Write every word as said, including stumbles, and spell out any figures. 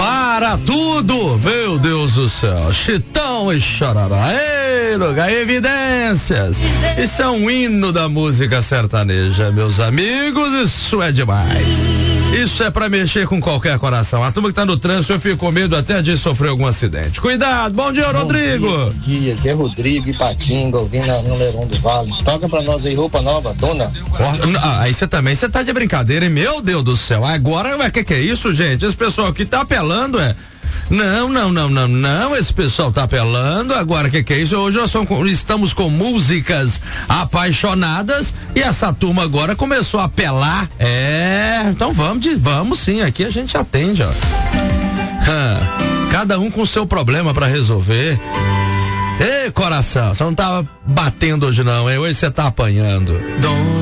Para tudo, meu Deus do céu, Chitão e Chororó, ei, lugar, evidências, isso é um hino da música sertaneja, meus amigos, isso é demais, isso é pra mexer com qualquer coração. A turma que tá no trânsito, eu fico com medo até de sofrer algum acidente. Cuidado, bom dia, bom Rodrigo. Dia, bom dia, aqui é Rodrigo Ipatinga, ouvindo a Numerão do Vale. Toca pra nós aí, roupa nova, dona. Ah, aí você também, você tá de brincadeira, hein? Meu Deus do céu, agora, o que que é isso, gente? Esse pessoal aqui tá apelando, é? Não, não, não, não, não, esse pessoal tá apelando, agora o que que é isso? Hoje nós somos, estamos com músicas apaixonadas e essa turma agora começou a apelar, é, então vamos, de, vamos sim, aqui a gente atende, ó. Hum, cada um com o seu problema pra resolver. Ei, coração, você não tava batendo hoje não, hein? Hoje você tá apanhando. Dom